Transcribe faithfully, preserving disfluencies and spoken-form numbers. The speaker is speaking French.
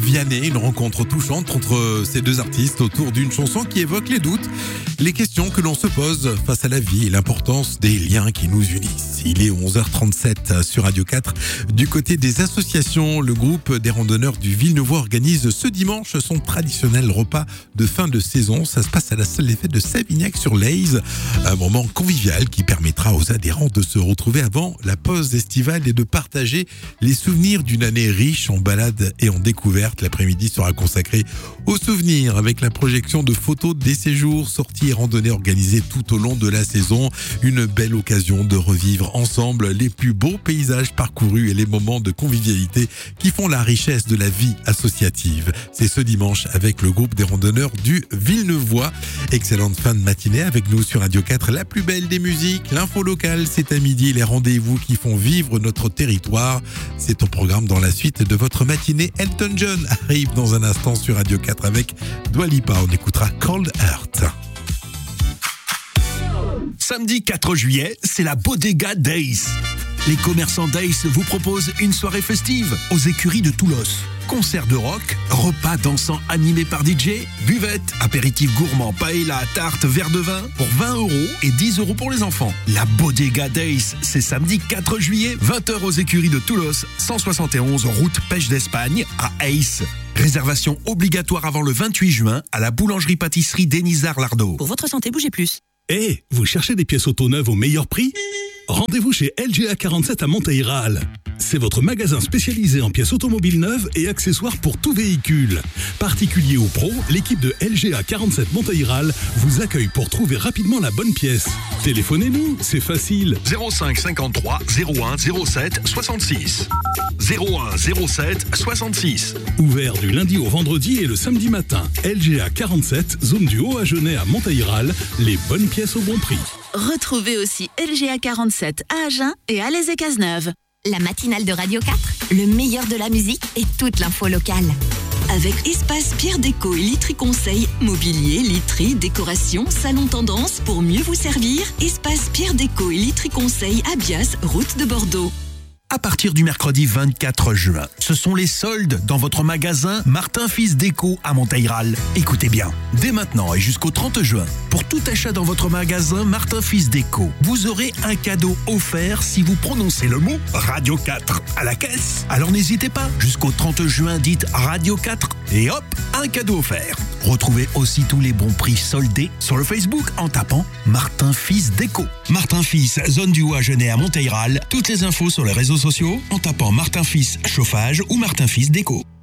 Vianney, une rencontre touchante entre ces deux artistes autour d'une chanson qui évoque les doutes, les questions que l'on se pose face à la vie et l'importance des liens qui nous unissent. Il est onze heures trente-sept sur Radio quatre. Du côté des associations, le groupe des randonneurs du Villeneuvois organise ce dimanche son traditionnel repas de fin de saison. Ça se passe à la salle des fêtes de Savignac-sur-Laize. Un moment convivial qui permettra aux adhérents de se retrouver avant la pause estivale et de partager les souvenirs d'une année riche en balades et en découvertes. L'après-midi sera consacré aux souvenirs avec la projection de photos des séjours, sorties et randonnées organisées tout au long de la saison. Une belle occasion de revivre ensemble les plus beaux paysages parcourus et les moments de convivialité qui font la richesse de la vie associative. C'est ce dimanche avec le groupe des randonneurs du Villeneuvois. Excellente fin de matinée avec nous sur Radio quatre, la plus belle des musiques. L'info locale, c'est à midi, les rendez-vous qui font vivre notre territoire. C'est au programme dans la suite de votre matinée. Elton John arrive dans un instant sur Radio quatre avec Dua Lipa. On écoutera Cold Heart. Samedi quatre juillet, c'est la Bodega Days. Les commerçants Days vous proposent une soirée festive aux écuries de Toulouse. Concert de rock, repas dansants animés par D J, buvette, apéritif gourmand, paella, tarte, verre de vin pour vingt euros et dix euros pour les enfants. La Bodega Days, c'est samedi quatre juillet, vingt heures aux écuries de Toulouse, cent soixante et onze route Pêche d'Espagne à Aix. Réservation obligatoire avant le vingt-huit juin à la boulangerie-pâtisserie Denisard-Lardo. Pour votre santé, bougez plus. Eh, hey, vous cherchez des pièces auto neuves au meilleur prix ? Rendez-vous chez L G A quarante-sept à Monteyrhal. C'est votre magasin spécialisé en pièces automobiles neuves et accessoires pour tout véhicule. Particulier ou pro, l'équipe de L G A quarante-sept Monteyrhal vous accueille pour trouver rapidement la bonne pièce. Téléphonez-nous, c'est facile. zéro cinq cinquante-trois zéro un zéro sept soixante-six. zéro un zéro sept soixante-six. Ouvert du lundi au vendredi et le samedi matin. L G A quarante-sept, zone du Haut-Agenais à Monteyrhal. Les bonnes pièces au bon prix. Retrouvez aussi L G A quarante-sept à Agen et à Les Cazeneuve. La matinale de Radio quatre, le meilleur de la musique et toute l'info locale. Avec Espace Pierre Déco et Literie Conseil, mobilier, literie, décoration, salon tendance pour mieux vous servir. Espace Pierre Déco et Literie Conseil à Bias, route de Bordeaux. À partir du mercredi vingt-quatre juin, ce sont les soldes dans votre magasin Martin Fils Déco à Monteyrhal. Écoutez bien, dès maintenant et jusqu'au trente juin, pour tout achat dans votre magasin Martin Fils Déco, vous aurez un cadeau offert si vous prononcez le mot Radio quatre à la caisse. Alors n'hésitez pas, jusqu'au trente juin, dites Radio quatre et hop, un cadeau offert. Retrouvez aussi tous les bons prix soldés sur le Facebook en tapant Martin Fils Déco. Martin Fils, zone du Haut-Agenais à Monteyrhal. Toutes les infos sur les réseaux sociaux en tapant Martin Fils Chauffage ou Martin Fils Déco.